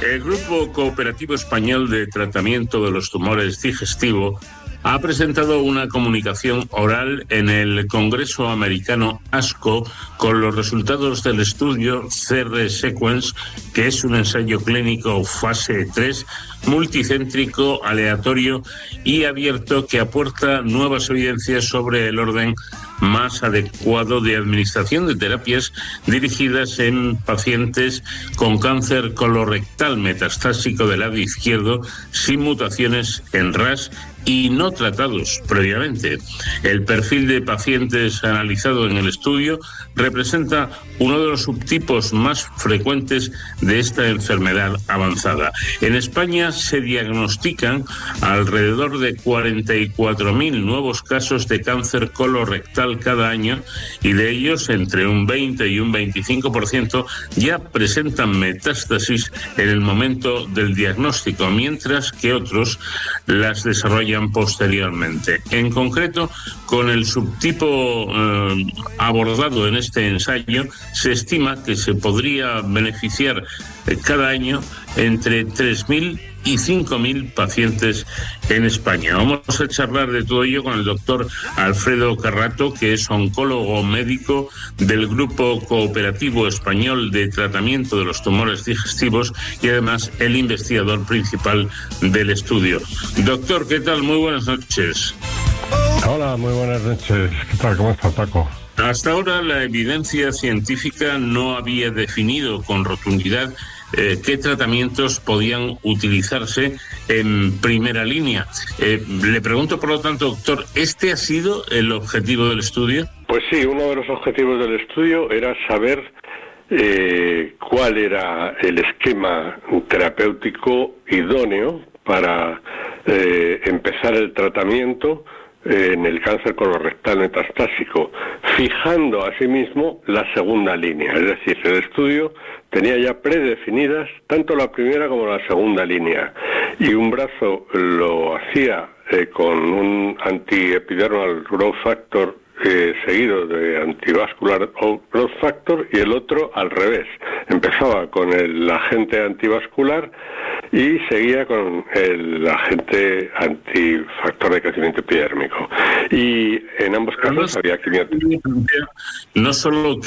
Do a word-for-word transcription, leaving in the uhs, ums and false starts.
El Grupo Cooperativo Español de Tratamiento de los Tumores Digestivos ha presentado una comunicación oral en el Congreso Americano ASCO con los resultados del estudio C R Sequence, que es un ensayo clínico fase tres, multicéntrico, aleatorio y abierto, que aporta nuevas evidencias sobre el orden más adecuado de administración de terapias dirigidas en pacientes con cáncer colorectal metastásico del lado izquierdo sin mutaciones en R A S y no tratados previamente. El perfil de pacientes analizado en el estudio representa uno de los subtipos más frecuentes de esta enfermedad avanzada. En España se diagnostican alrededor de cuarenta y cuatro mil nuevos casos de cáncer colorectal cada año, y de ellos entre un veinte y un veinticinco por ciento ya presentan metástasis en el momento del diagnóstico, mientras que otros las desarrollan posteriormente. En concreto, con el subtipo eh, abordado en este ensayo, se estima que se podría beneficiar eh, cada año entre tres mil y cinco mil pacientes en España. Vamos a charlar de todo ello con el doctor Alfredo Carrato, que es oncólogo médico del Grupo Cooperativo Español de Tratamiento de los Tumores Digestivos y además el investigador principal del estudio. Doctor, ¿qué tal? Muy buenas noches. Hola, muy buenas noches. ¿Qué tal? ¿Cómo estás, Paco? Hasta ahora la evidencia científica no había definido con rotundidad Eh, qué tratamientos podían utilizarse en primera línea. Eh, le pregunto, por lo tanto, doctor, ¿este ha sido el objetivo del estudio? Pues sí, uno de los objetivos del estudio era saber eh, cuál era el esquema terapéutico idóneo para eh, empezar el tratamiento en el cáncer colorectal metastásico, fijando asimismo la segunda línea. Es decir, el estudio tenía ya predefinidas tanto la primera como la segunda línea, y un brazo lo hacía eh, con un anti-epidermal growth factor eh, seguido de antivascular growth factor, y el otro al revés. Empezaba con el agente antivascular y seguía con el agente antifactor de crecimiento epidérmico. Y en ambos casos había quimioterapia. No solo